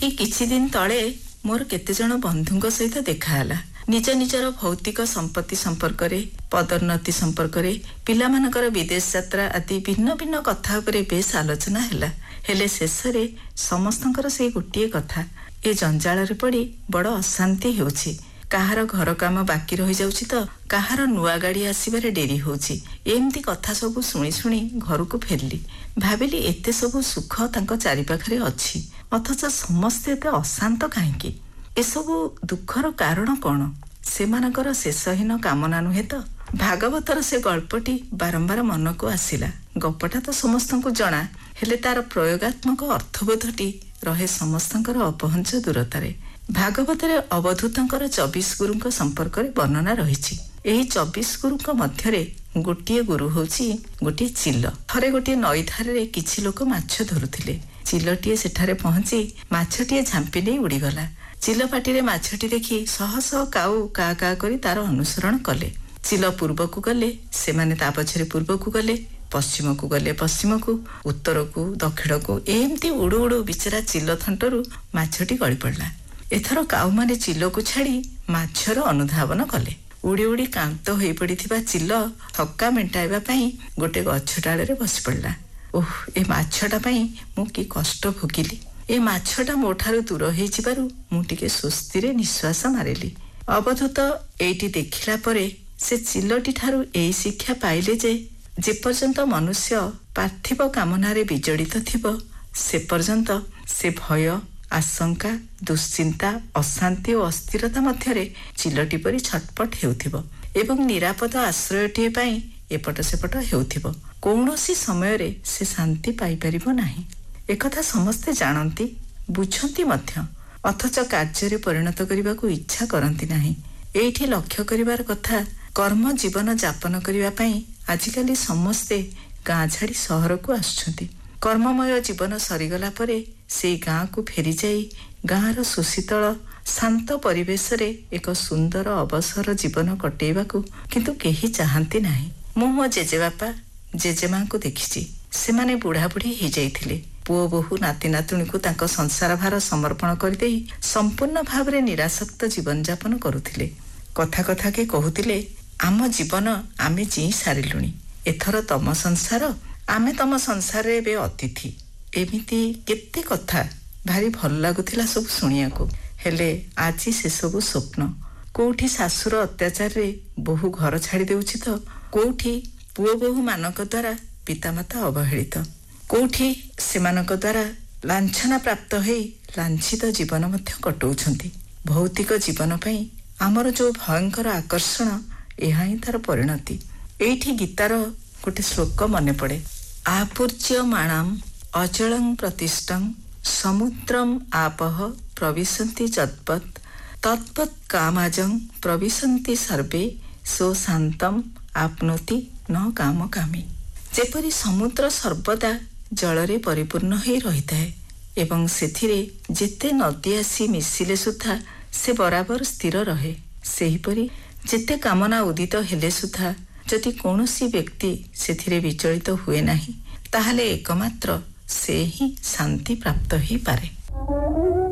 ए किछि दिन तळे मोर केते जण बंधुଙ୍କ सहित देखाला। निज निजर भौतिक संपत्ति संपर्करे, पदोन्नति संपर्करे, पिलामानकर विदेश यात्रा आदि भिन्न भिन्न कथा उपरे बेस आलोचना हैला। हेले शेषरे समस्तंकर से गोटिए कथा, ए जंजाल रे पड़ी बड़ अशांति हेउछि। काहार घर काम बाकी रही जाउछि तो काहार नुआ गाड़ी आसीबारे डेरी होउछि। एमती कथा सब शुणी शुणी घर को फेरली। भाबिली एते सब सुख तांको चारि पाखरे अछि, अथच समस्ते एते अशांत काहेकि? एसबु दुखर कारण कौन? सेमानकर शेषहीन कामना नुहे तो? भागवतर से गल्पटी बारंबार मन को आसिला। गपटा तो समस्तंकु जଣା, हेले तार प्रयोगात्मक अर्थबोधटी रहे समस्तंकर अपहंच दूरतारे। भागवतरे अवधूतंकर 24 गुरुଙ୍କ संपर्करे वर्णना रहिछि। एही 24 गुरुଙ୍କ मध्यरे गोटिए गुरु होछि गोटिए चिल। थरे गोटिए नई धारे किछि लोक माछ धरुथिले। चिलटिए सेठारे पहुंची माछटिए झांपी नै उड़ीगला। चिल पाटिरे माछटी देखि शह शह काऊ का का करी तार अनुसरण कले। चिल पूर्वकु गले, सेमाने ता पछरे पूर्वकु गले, पश्चिम को गले पश्चिम को, उत्तर को दक्षिण को, एमती उड़ू उड़ू बिचरा चिल थंटरू माछटी गଳି पड़ला। एथर काऊ माने चिल को छाड़ी माछर अनुधावन कले। उड़ी उड़ी कांत होई पड़िथिबा चिल थक्का मेंटाइबा पई गोटे गछ डाले रे बसि पड़ला। ओह, ए माछटा पई मु की कष्ट भोगिली। ए माछटा मोठारु दूर हेइ जिबारु मु टिके सुस्ति रे निश्वास मारिली। अवधूत एइटी देखिला परे से चिलटी ठारू एई शिक्षा पाइले जे पर्यंत मनुष्य पार्थिव कामनारे विजड़ित थिबो से पर्यंत से भय, आशंका, दुश्चिंता, अशांति और अस्थिरता मध्यरे चिलटी परी छटपट हेउथिबो एवं निरापद आश्रयटीए पाई एपट सेपट हेउथिबो। कौनसी समय रे से शांति पाई परिबो नाही। एकथा समस्ते जानती, बुझंती मध्य, अथच कार्य परिणत करबाकू इच्छा करती नाही। एइठी लक्ष्य करिवार कथा, कर्म जीवन यापन करिवा पई आजिकाली समस्ते गाँ छाड़ी सहर को आसुछंती। कर्ममय जीवन सरीगला परे से गाँ को फेरी जाई गाँर सुशीतल शांत परिवेश रे एक सुंदर अवसर जीवन कटेइबाकू किंतु केही चाहंती नाही। मु मो जेजेबापा जेजेमा को देखिछि। सेमाने बुढ़ा बुढ़ी ही जाइथिले। पुओ बहु नाती नातुणी को तांको संसार भार समर्पण कर देई संपूर्ण भावरे निरासक्त जीवन यापन करुथिले। कथा कथा के कहूतिले, आम जीवन आमे जी सारिलुणी, एथर तम संसार, आमे तम संसार रे बे अतिथि। एमिति केते कथा भारी भल लागुथिला सब सुनियाको। हेले आजी से सब स्वप्न। कोठी सासुर अत्याचार रे बहु घर छाड़ी देउछि तो कोठी पुओ बहु मानक द्वारा पितामाता अवहेलित, कोठी सेमानक द्वारा लांछना प्राप्त हेई लांछित जीवन मध्य कटौछंती। भौतिक जीवन पई आमर जो भयंकर आकर्षण, एहा ही तार परिणति। एइठी गीतार गोटे श्लोक मने पड़े, आपूर्ज्य माणाम अचलं प्रतिष्ठं समुद्रम आपह प्रविशन्ति जत्पत् तत्पत् कामाजं प्रविशन्ति सर्वे सो शांतम आपनोति न काम कामी। जेपरि समुद्र सर्वदा जलरे परिपूर्ण होई रहिताए एवं सेथिरे जेते नदी आसी मिसिले सुद्धा से बराबर स्थिर रहे, सेहिपरि जेते कामना उदित हेले सुद्धा जदि कौनसी व्यक्ति सेथिरे विचलित हुए नाही, ताहले एकमात्र से ही शांति प्राप्त ही पारे।